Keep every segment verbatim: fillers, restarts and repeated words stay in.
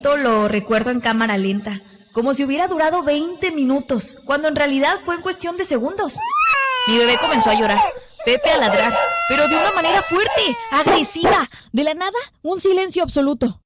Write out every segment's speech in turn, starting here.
Lo recuerdo en cámara lenta, como si hubiera durado veinte minutos, cuando en realidad fue en cuestión de segundos. Mi bebé comenzó a llorar, Pepe a ladrar, pero de una manera fuerte, agresiva. De la nada, un silencio absoluto.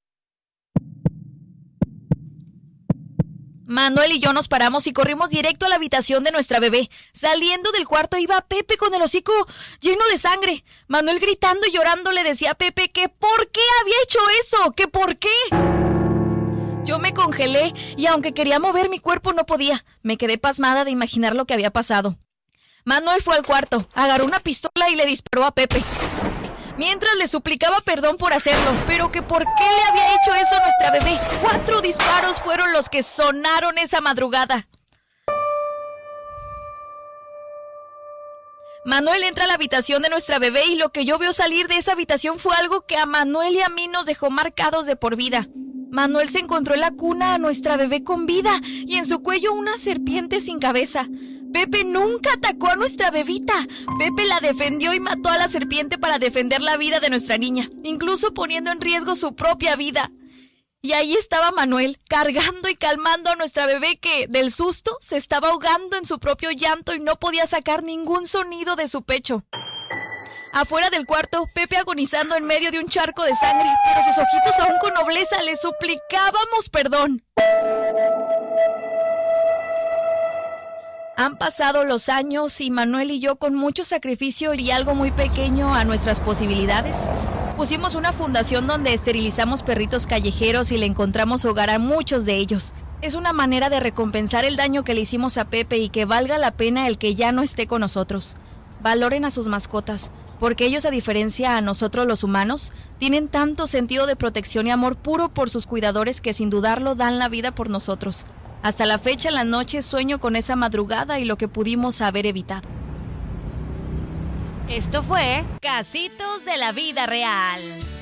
Manuel y yo nos paramos y corrimos directo a la habitación de nuestra bebé. Saliendo del cuarto iba Pepe con el hocico lleno de sangre. Manuel gritando y llorando le decía a Pepe que ¿por qué había hecho eso? ¿Que por qué? Yo me congelé y aunque quería mover mi cuerpo no podía. Me quedé pasmada de imaginar lo que había pasado. Manuel fue al cuarto, agarró una pistola y le disparó a Pepe, mientras le suplicaba perdón por hacerlo, pero que por qué le había hecho eso a nuestra bebé. Cuatro disparos fueron los que sonaron esa madrugada. Manuel entra a la habitación de nuestra bebé y lo que yo veo salir de esa habitación fue algo que a Manuel y a mí nos dejó marcados de por vida. Manuel se encontró en la cuna a nuestra bebé con vida y en su cuello una serpiente sin cabeza. Pepe nunca atacó a nuestra bebita. Pepe la defendió y mató a la serpiente para defender la vida de nuestra niña, incluso poniendo en riesgo su propia vida. Y ahí estaba Manuel, cargando y calmando a nuestra bebé que, del susto, se estaba ahogando en su propio llanto y no podía sacar ningún sonido de su pecho. Afuera del cuarto, Pepe agonizando en medio de un charco de sangre, pero sus ojitos aún con nobleza le suplicábamos perdón. Han pasado los años y Manuel y yo, con mucho sacrificio y algo muy pequeño a nuestras posibilidades, pusimos una fundación donde esterilizamos perritos callejeros y le encontramos hogar a muchos de ellos. Es una manera de recompensar el daño que le hicimos a Pepe y que valga la pena el que ya no esté con nosotros. Valoren a sus mascotas, porque ellos, a diferencia a nosotros los humanos, tienen tanto sentido de protección y amor puro por sus cuidadores que sin dudarlo dan la vida por nosotros. Hasta la fecha, en las noches sueño con esa madrugada y lo que pudimos haber evitado. Esto fue Casitos de la Vida Real.